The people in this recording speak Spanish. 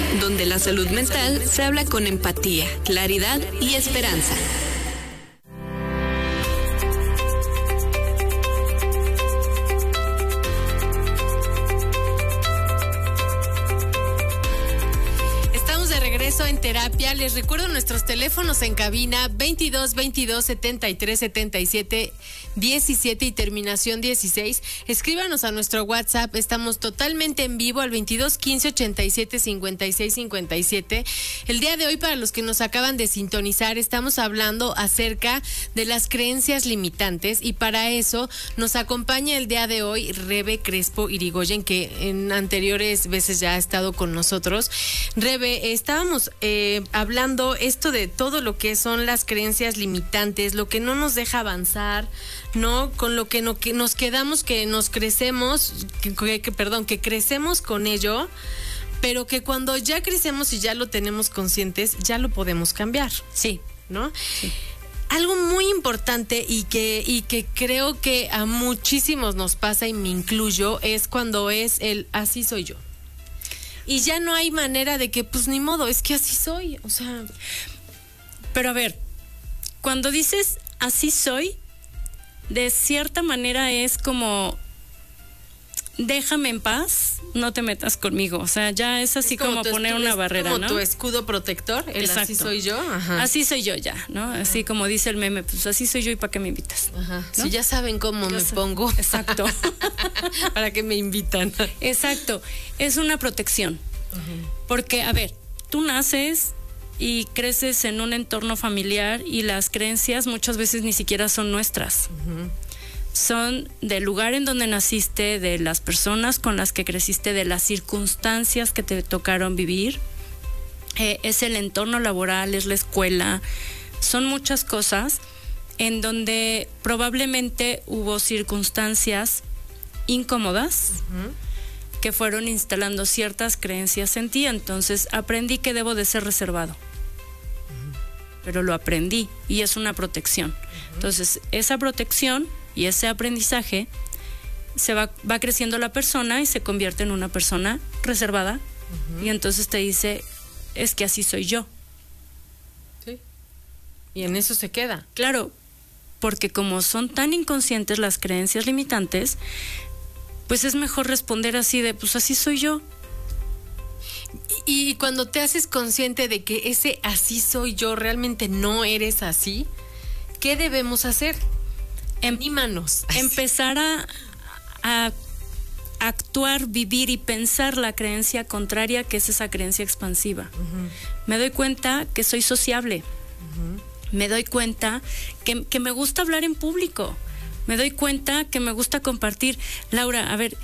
donde la salud mental se habla con empatía, claridad y esperanza. En terapia, les recuerdo nuestros teléfonos en cabina 22 22 73 77 17 y terminación 16. Escríbanos a nuestro WhatsApp, estamos totalmente en vivo al 22 15 87 56 57. El día de hoy, para los que nos acaban de sintonizar, estamos hablando acerca de las creencias limitantes, y para eso nos acompaña el día de hoy Rebe Crespo Irigoyen, que en anteriores veces ya ha estado con nosotros. Rebe, estábamos hablando esto de todo lo que son las creencias limitantes, lo que no nos deja avanzar, ¿no? Con lo que, que nos quedamos, que nos crecemos, que crecemos con ello, pero que cuando ya crecemos y ya lo tenemos conscientes, ya lo podemos cambiar. Sí. ¿No? Sí. Algo muy importante y que creo que a muchísimos nos pasa, y me incluyo, es cuando es el así soy yo. Y ya no hay manera de que, pues ni modo, es que así soy, o sea. Pero a ver, cuando dices así soy, de cierta manera es como, déjame en paz, no te metas conmigo. O sea, ya es así, como poner una barrera, como ¿no? Tu escudo protector, el Exacto. Así soy yo. Ajá. Así soy yo ya, ¿no? Ajá. Así como dice el meme, pues así soy yo y ¿para qué me invitas? Ajá. ¿No? Si ya saben cómo me pongo. Exacto. ¿Para qué me invitan? Exacto. Es una protección. Uh-huh. Porque, a ver, tú naces y creces en un entorno familiar y las creencias muchas veces ni siquiera son nuestras. Uh-huh. Son del lugar en donde naciste, de las personas con las que creciste, de las circunstancias que te tocaron vivir. Es el entorno laboral, es la escuela, son muchas cosas en donde probablemente hubo circunstancias incómodas, uh-huh, que fueron instalando ciertas creencias en ti. Entonces aprendí que debo de ser reservado, uh-huh, pero lo aprendí y es una protección. Uh-huh. Entonces esa protección y ese aprendizaje se va creciendo la persona y se convierte en una persona reservada, uh-huh, y entonces te dice, es que así soy yo. Sí. Y en eso se queda. Claro, porque como son tan inconscientes las creencias limitantes, pues es mejor responder así de, pues así soy yo. Y cuando te haces consciente de que ese así soy yo realmente no eres así, ¿qué debemos hacer? Anímanos. Empezar a actuar, vivir y pensar la creencia contraria, que es esa creencia expansiva. Uh-huh. Me doy cuenta que soy sociable. Uh-huh. Me doy cuenta que me gusta hablar en público. Me doy cuenta que me gusta compartir. Laura, a ver,